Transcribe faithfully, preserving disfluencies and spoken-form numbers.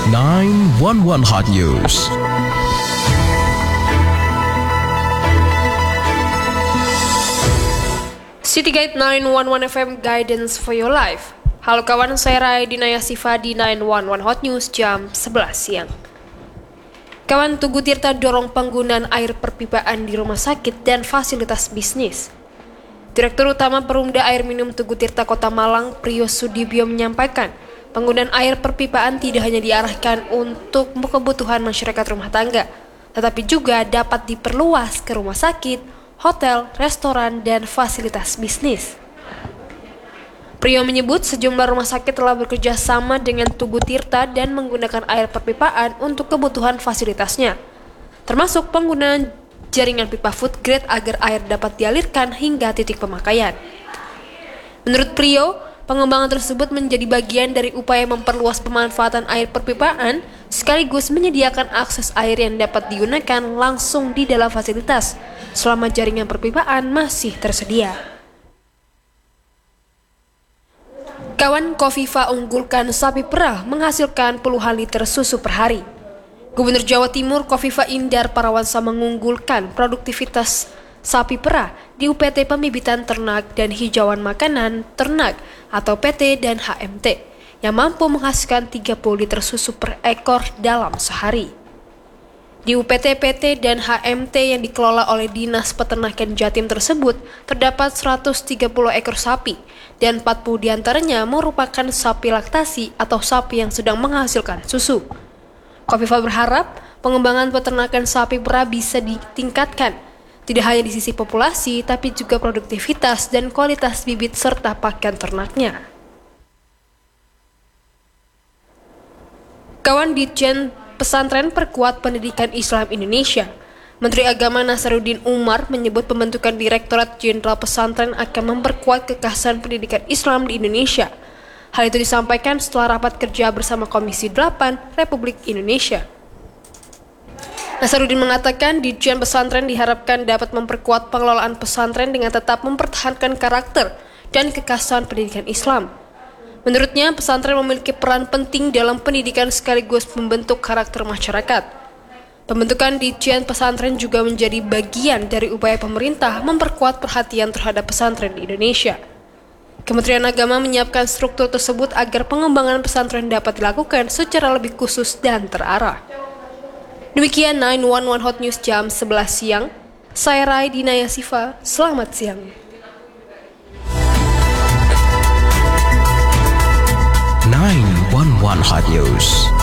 nine one one Hot News. City Guide nine one one F M Guidance for Your Life. Halo kawan, saya Rai Dinaya Siva di nine one one Hot News jam sebelas siang. Kawan, Tugu Tirta dorong penggunaan air perpipaan di rumah sakit dan fasilitas bisnis. Direktur Utama Perumda Air Minum Tugu Tirta Kota Malang, Priyo Sudibyo menyampaikan, penggunaan air perpipaan tidak hanya diarahkan untuk kebutuhan masyarakat rumah tangga, tetapi juga dapat diperluas ke rumah sakit, hotel, restoran, dan fasilitas bisnis. Priyo menyebut sejumlah rumah sakit telah bekerja sama dengan Tugu Tirta dan menggunakan air perpipaan untuk kebutuhan fasilitasnya, termasuk penggunaan jaringan pipa food grade agar air dapat dialirkan hingga titik pemakaian. Menurut Priyo, pengembangan tersebut menjadi bagian dari upaya memperluas pemanfaatan air perpipaan sekaligus menyediakan akses air yang dapat digunakan langsung di dalam fasilitas selama jaringan perpipaan masih tersedia. Kawan, Kofifa unggulkan sapi perah menghasilkan puluhan liter susu per hari. Gubernur Jawa Timur Kofifa Indar Parawansa mengunggulkan produktivitas sapi perah di U P T Pembibitan Ternak dan Hijauan Makanan Ternak atau P T dan H M T yang mampu menghasilkan tiga puluh liter susu per ekor dalam sehari. Di U P T P T dan H M T yang dikelola oleh Dinas Peternakan Jatim tersebut terdapat seratus tiga puluh ekor sapi dan empat puluh diantaranya merupakan sapi laktasi atau sapi yang sedang menghasilkan susu. Kofifa berharap pengembangan peternakan sapi perah bisa ditingkatkan, tidak hanya di sisi populasi tapi juga produktivitas dan kualitas bibit serta pakan ternaknya. Kawan, Ditjen Pesantren Perkuat Pendidikan Islam Indonesia, Menteri Agama Nasaruddin Umar menyebut pembentukan Direktorat Jenderal Pesantren akan memperkuat kekhasan pendidikan Islam di Indonesia. Hal itu disampaikan setelah rapat kerja bersama Komisi delapan Republik Indonesia. Nasaruddin mengatakan Ditjen Pesantren diharapkan dapat memperkuat pengelolaan pesantren dengan tetap mempertahankan karakter dan kekhasan pendidikan Islam. Menurutnya, pesantren memiliki peran penting dalam pendidikan sekaligus membentuk karakter masyarakat. Pembentukan Ditjen Pesantren juga menjadi bagian dari upaya pemerintah memperkuat perhatian terhadap pesantren di Indonesia. Kementerian Agama menyiapkan struktur tersebut agar pengembangan pesantren dapat dilakukan secara lebih khusus dan terarah. Demikian nine one one Hot News jam sebelas siang. Saya Rai Dinaya Siva, selamat siang. nine one one Hot News.